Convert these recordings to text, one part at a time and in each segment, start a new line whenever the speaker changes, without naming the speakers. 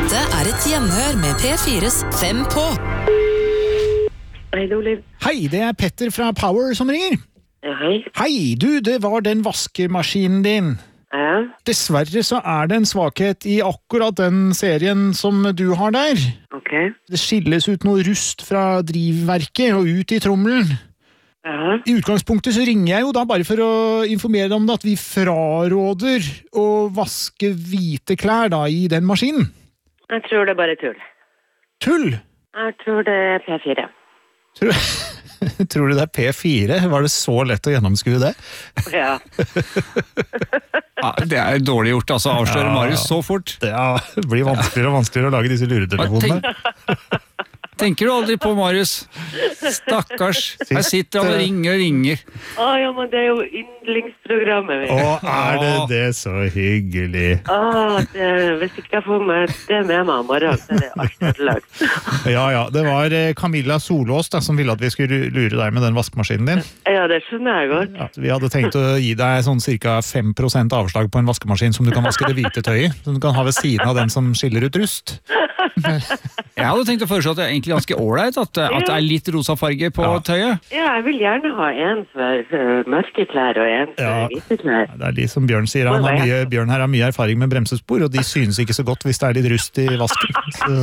Dette et gjenhør med P4s 5 på.
Hei, Oliv.
Hei, det Petter fra Power som ringer.
Ja, hei.
Hei, du, det var den vaskemaskinen din.
Ja.
Dessverre så det en svakhet i akkurat den serien som du har der.
Ok.
Det skilles ut noe rust fra drivverket og ut i trommelen.
Ja.
I utgangspunktet så ringer jeg jo da bare for å informere deg om det at vi fraråder å vaske hvite klær da i den maskinen.
Jeg tror det bare tull.
Tull?
Jeg tror det P4.
Tror du det P4? Var det så lett å gjennomskue det?
Ja.
Ja, det dårlig gjort, altså, avslører Marius så fort.
Det blir vanskeligere og vanskeligere å lage disse luretelefonene.
Tenker du aldri på, Marius? Stakkars. Her sitter han og ringer.
Ja, men det jo yndlingsprogrammet mitt.
Det så hyggelig.
Hvis ikke jeg får med det med meg om morgenen, så det alt ødelagt.
Ja, det var Camilla Solås da, som ville at vi skulle lure deg med den vaskemaskinen din.
Ja, det skjønner jeg godt.
Ja, vi hadde tenkt å gi deg sånn cirka 5% avslag på en vaskemaskin som du kan vaske det hvite tøyet, som du kan ha ved siden av den som skiller ut rust.
Jeg hadde tenkt å foreslå at det er egentlig ganske ålreit at det litt rosa farge på tøyet.
Ja, jeg vil gjerne ha en for mørke klær og en for hvite klær.
Det de som Bjørn sier. Bjørn her har mye erfaring med bremsespor, og de synes ikke så godt hvis det litt rust i vasken.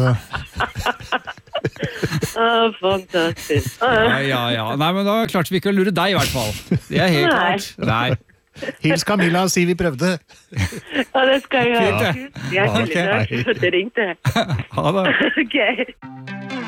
Fantastisk.
Ja. Nei, men da klarte vi ikke å lure deg i hvert fall. Det helt klart. Nei.
Hils Camilla og si vi prøvde.
Ja, det skal jeg gjøre.
Fint,
Hjertelig takk for at du ringte.
Ha det.
Ok.